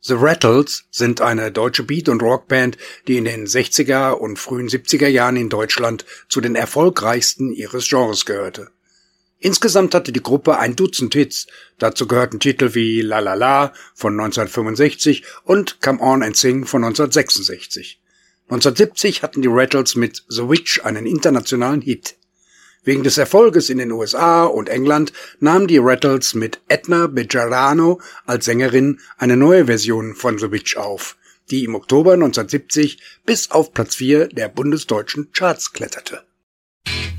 The Rattles sind eine deutsche Beat- und Rockband, die in den 60er und frühen 70er Jahren in Deutschland zu den erfolgreichsten ihres Genres gehörte. Insgesamt hatte die Gruppe ein Dutzend Hits, dazu gehörten Titel wie La La La von 1965 und Come On and Sing von 1966. 1970 hatten die Rattles mit The Witch einen internationalen Hit. Wegen des Erfolges in den USA und England nahmen die Rattles mit Edna Bejarano als Sängerin eine neue Version von The Witch auf, die im Oktober 1970 bis auf Platz 4 der bundesdeutschen Charts kletterte.